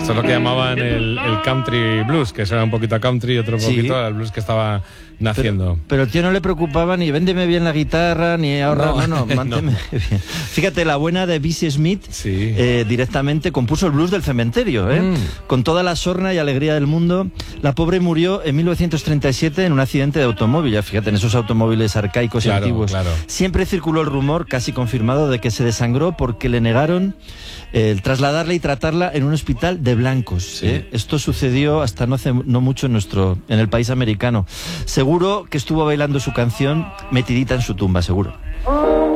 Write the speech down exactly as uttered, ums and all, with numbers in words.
Esto es lo que llamaban el, el country blues, que era un poquito a country y otro Sí. poquito al blues que estaba naciendo. Pero, pero al tío no le preocupaba ni véndeme bien la guitarra, ni ahorra, no, no, no mánteme no. bien. Fíjate, la buena de Bessie Smith Sí. eh, directamente compuso el blues del cementerio, ¿eh? Mm. Con toda la sorna y alegría del mundo. La pobre murió en mil novecientos treinta y siete en un accidente de automóvil, ya fíjate, en esos automóviles arcaicos Claro, y antiguos. claro. Siempre circuló el rumor, casi confirmado, de que se desangró porque le negaron el eh, trasladarla y tratarla en un hospital de blancos. Sí. ¿eh? Esto sucedió hasta no hace no mucho en nuestro en el país americano. Seguro que estuvo bailando su canción metidita en su tumba, seguro.